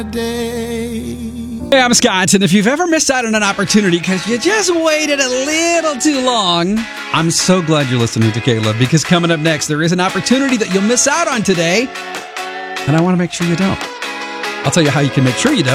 Hey, I'm Scott, and if you've ever missed out on an opportunity because you just waited a little too long, I'm so glad you're listening to Caleb, because coming up next, there is an opportunity that you'll miss out on today, and I want to make sure you don't. I'll tell you how you can make sure you don't.